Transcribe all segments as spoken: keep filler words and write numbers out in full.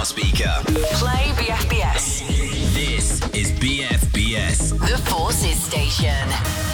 smart speaker. Play B F B S. This is B F B S. The Forces Station.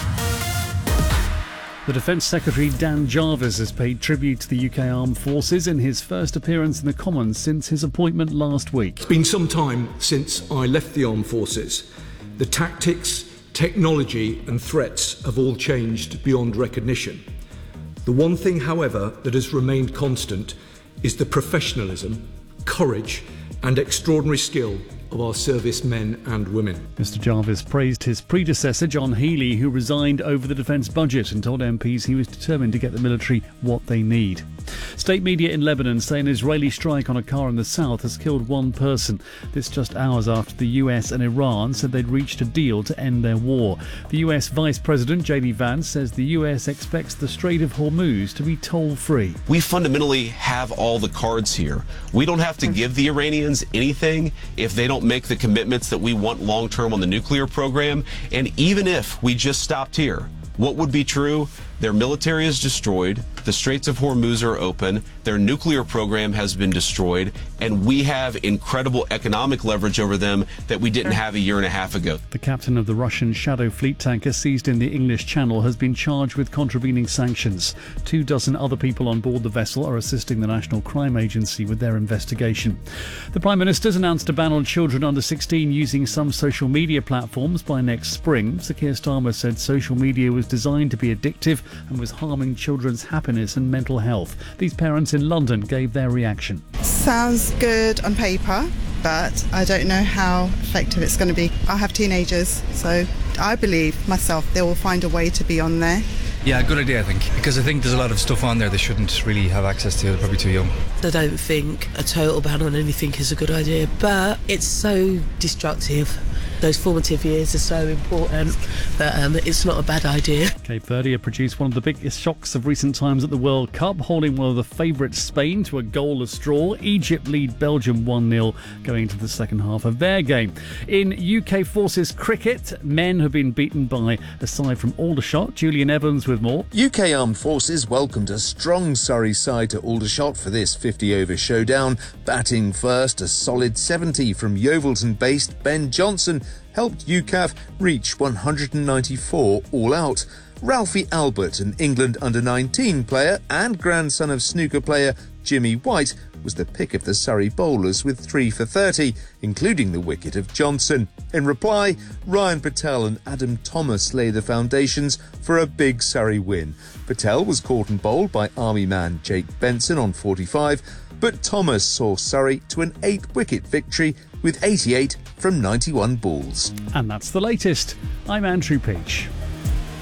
The Defence Secretary Dan Jarvis has paid tribute to the U K Armed Forces in his first appearance in the Commons since his appointment last week. It's been some time since I left the Armed Forces. The tactics, technology and threats have all changed beyond recognition. The one thing, however, that has remained constant is the professionalism, courage and extraordinary skill of our servicemen and women. Mr Jarvis praised his predecessor, John Healey, who resigned over the defence budget and told M Ps he was determined to get the military what they need. State media in Lebanon say an Israeli strike on a car in the south has killed one person. This just hours after the U S and Iran said they'd reached a deal to end their war. The U S Vice President J D Vance says the U S expects the Strait of Hormuz to be toll-free. We fundamentally have all the cards here. We don't have to give the Iranians anything if they don't make the commitments that we want long-term on the nuclear program. And even if we just stopped here, what would be true? Their military is destroyed, the Straits of Hormuz are open, their nuclear program has been destroyed, and we have incredible economic leverage over them that we didn't have a year and a half ago. The captain of the Russian Shadow fleet tanker seized in the English Channel has been charged with contravening sanctions. Two dozen other people on board the vessel are assisting the National Crime Agency with their investigation. The Prime Minister's announced a ban on children under sixteen using some social media platforms by next spring. Sir Keir Starmer said social media was designed to be addictive and was harming children's happiness and mental health. These parents in London gave their reaction. Sounds good on paper, but I don't know how effective it's going to be. I have teenagers, so I believe myself they will find a way to be on there. Yeah, good idea, I think, because I think there's a lot of stuff on there they shouldn't really have access to. They're probably too young. I don't think a total ban on anything is a good idea, but it's so destructive. Those formative years are so important that um, it's not a bad idea. Cape Verde have produced one of the biggest shocks of recent times at the World Cup, holding one of the favourites, Spain, to a goalless draw. Egypt lead Belgium one nil going into the second half of their game. In U K Forces cricket, men have been beaten by, aside from Aldershot, Julian Evans with more. U K Armed Forces welcomed a strong Surrey side to Aldershot for this fifty-over showdown. Batting first, a solid seventy from Yeovilton-based Ben Johnson helped U C A F reach one hundred ninety-four all out. Ralphie Albert, an England under nineteen player and grandson of snooker player Jimmy White, was the pick of the Surrey bowlers with three for thirty, including the wicket of Johnson. In reply, Ryan Patel and Adam Thomas lay the foundations for a big Surrey win. Patel was caught and bowled by Army man Jake Benson on forty-five, but Thomas saw Surrey to an eight-wicket victory with eighty-eight from ninety-one balls. And that's the latest. I'm Andrew Peach.